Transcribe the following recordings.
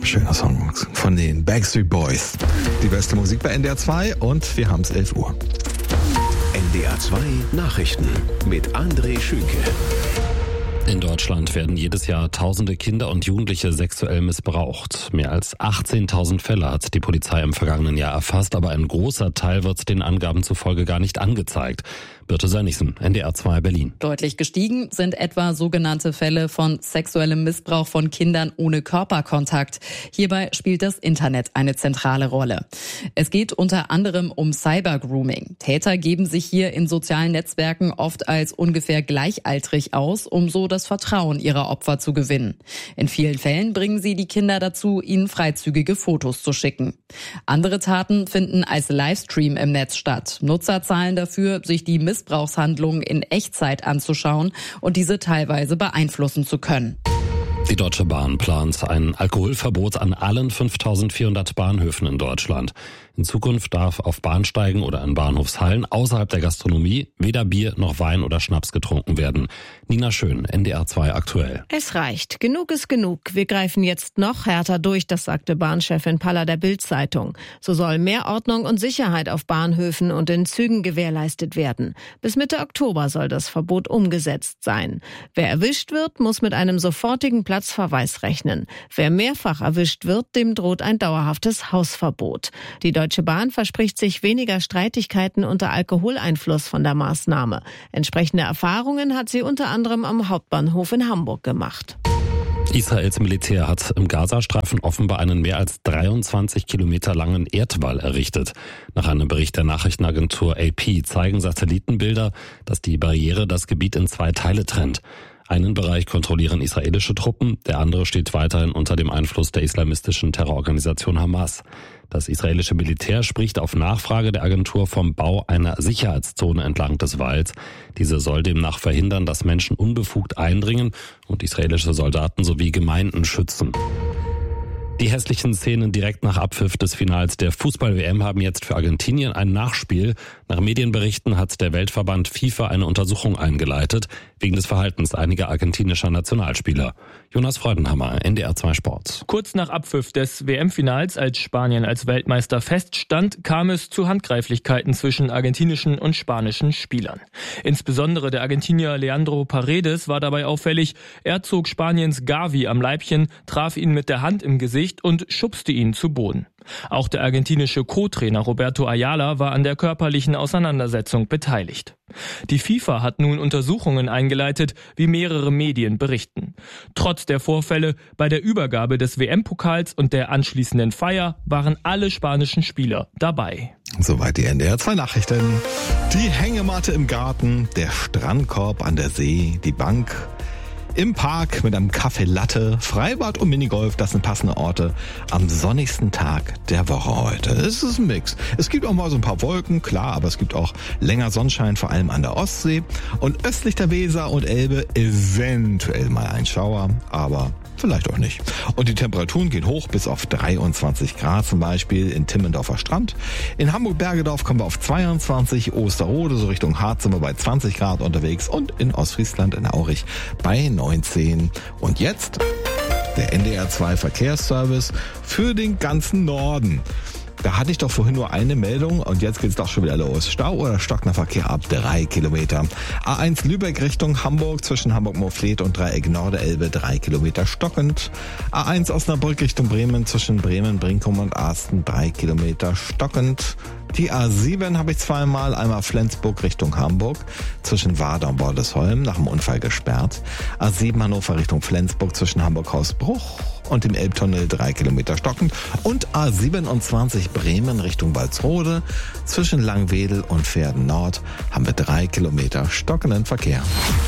Schöner Song von den Backstreet Boys. Die beste Musik bei NDR 2 und wir haben es 11 Uhr. NDR 2 Nachrichten mit André Schünke. In Deutschland werden jedes Jahr tausende Kinder und Jugendliche sexuell missbraucht. Mehr als 18.000 Fälle hat die Polizei im vergangenen Jahr erfasst, aber ein großer Teil wird den Angaben zufolge gar nicht angezeigt. Birte Sönnigsen, NDR 2 Berlin. Deutlich gestiegen sind etwa sogenannte Fälle von sexuellem Missbrauch von Kindern ohne Körperkontakt. Hierbei spielt das Internet eine zentrale Rolle. Es geht unter anderem um Cybergrooming. Täter geben sich hier in sozialen Netzwerken oft als ungefähr gleichaltrig aus, um so das Vertrauen ihrer Opfer zu gewinnen. In vielen Fällen bringen sie die Kinder dazu, ihnen freizügige Fotos zu schicken. Andere Taten finden als Livestream im Netz statt. Nutzer zahlen dafür, sich die Missbrauchshandlungen in Echtzeit anzuschauen und diese teilweise beeinflussen zu können. Die Deutsche Bahn plant ein Alkoholverbot an allen 5.400 Bahnhöfen in Deutschland. In Zukunft darf auf Bahnsteigen oder in Bahnhofshallen außerhalb der Gastronomie weder Bier noch Wein oder Schnaps getrunken werden. Nina Schön, NDR 2 aktuell. Es reicht. Genug ist genug. Wir greifen jetzt noch härter durch, das sagte Bahnchefin Paller der Bild-Zeitung. So soll mehr Ordnung und Sicherheit auf Bahnhöfen und in Zügen gewährleistet werden. Bis Mitte Oktober soll das Verbot umgesetzt sein. Wer erwischt wird, muss mit einem sofortigen Platzverweis rechnen. Wer mehrfach erwischt wird, dem droht ein dauerhaftes Hausverbot. Die Deutsche Bahn verspricht sich weniger Streitigkeiten unter Alkoholeinfluss von der Maßnahme. Entsprechende Erfahrungen hat sie unter anderem am Hauptbahnhof in Hamburg gemacht. Israels Militär hat im Gazastreifen offenbar einen mehr als 23 Kilometer langen Erdwall errichtet. Nach einem Bericht der Nachrichtenagentur AP zeigen Satellitenbilder, dass die Barriere das Gebiet in 2 Teile trennt. Einen Bereich kontrollieren israelische Truppen, der andere steht weiterhin unter dem Einfluss der islamistischen Terrororganisation Hamas. Das israelische Militär spricht auf Nachfrage der Agentur vom Bau einer Sicherheitszone entlang des Walls. Diese soll demnach verhindern, dass Menschen unbefugt eindringen und israelische Soldaten sowie Gemeinden schützen. Die hässlichen Szenen direkt nach Abpfiff des Finals der Fußball-WM haben jetzt für Argentinien ein Nachspiel. Nach Medienberichten hat der Weltverband FIFA eine Untersuchung eingeleitet, wegen des Verhaltens einiger argentinischer Nationalspieler. Jonas Freudenhammer, NDR 2 Sport. Kurz nach Abpfiff des WM-Finals, als Spanien als Weltmeister feststand, kam es zu Handgreiflichkeiten zwischen argentinischen und spanischen Spielern. Insbesondere der Argentinier Leandro Paredes war dabei auffällig. Er zog Spaniens Gavi am Leibchen, traf ihn mit der Hand im Gesicht und schubste ihn zu Boden. Auch der argentinische Co-Trainer Roberto Ayala war an der körperlichen Auseinandersetzung beteiligt. Die FIFA hat nun Untersuchungen eingeleitet, wie mehrere Medien berichten. Trotz der Vorfälle bei der Übergabe des WM-Pokals und der anschließenden Feier waren alle spanischen Spieler dabei. Soweit die NDR 2 Nachrichten. Die Hängematte im Garten, der Strandkorb an der See, die Bank im Park mit einem Kaffee Latte, Freibad und Minigolf, das sind passende Orte am sonnigsten Tag der Woche heute. Es ist ein Mix. Es gibt auch mal so ein paar Wolken, klar, aber es gibt auch länger Sonnenschein, vor allem an der Ostsee. Und östlich der Weser und Elbe eventuell mal ein Schauer, aber vielleicht auch nicht. Und die Temperaturen gehen hoch bis auf 23 Grad, zum Beispiel in Timmendorfer Strand. In Hamburg-Bergedorf kommen wir auf 22, Osterode, so Richtung Harz sind wir bei 20 Grad unterwegs und in Ostfriesland in Aurich bei 19. Und jetzt der NDR 2 Verkehrsservice für den ganzen Norden. Da hatte ich doch vorhin nur eine Meldung und jetzt geht's doch schon wieder los. Stau oder stockender Verkehr ab 3 Kilometer. A1 Lübeck Richtung Hamburg zwischen Hamburg-Moorfleet und Dreieck Norderelbe 3 Kilometer stockend. A1 Osnabrück Richtung Bremen zwischen Bremen, Brinkum und Asten 3 Kilometer stockend. Die A7 habe ich zweimal, einmal Flensburg Richtung Hamburg, zwischen Warder und Bordesholm, nach dem Unfall gesperrt. A7 Hannover Richtung Flensburg zwischen Hamburg-Hausbruch und dem Elbtunnel 3 Kilometer stockend. Und A27 Bremen Richtung Walsrode, zwischen Langwedel und Verden Nord haben wir 3 Kilometer stockenden Verkehr.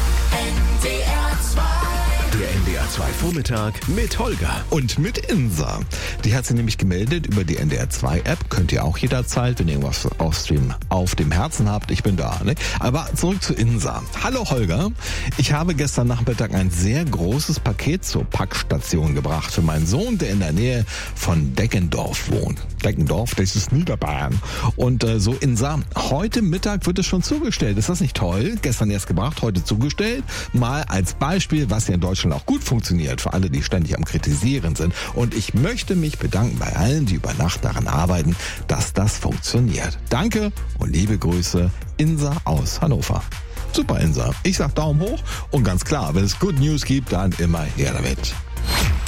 Der NDR 2 Vormittag mit Holger. Und mit Insa. Die hat sie nämlich gemeldet über die NDR 2 App. Könnt ihr auch jederzeit, wenn ihr irgendwas auf dem Herzen habt. Ich bin da. Ne? Aber zurück zu Insa. Hallo Holger. Ich habe gestern Nachmittag ein sehr großes Paket zur Packstation gebracht für meinen Sohn, der in der Nähe von Deggendorf wohnt. Deckendorf, das ist Niederbayern. Und so Insa, heute Mittag wird es schon zugestellt. Ist das nicht toll? Gestern erst gebracht, heute zugestellt. Mal als Beispiel, was hier in Deutschland auch gut funktioniert, für alle, die ständig am Kritisieren sind. Und ich möchte mich bedanken bei allen, die über Nacht daran arbeiten, dass das funktioniert. Danke und liebe Grüße, Insa aus Hannover. Super, Insa. Ich sag Daumen hoch und ganz klar, wenn es Good News gibt, dann immer her damit.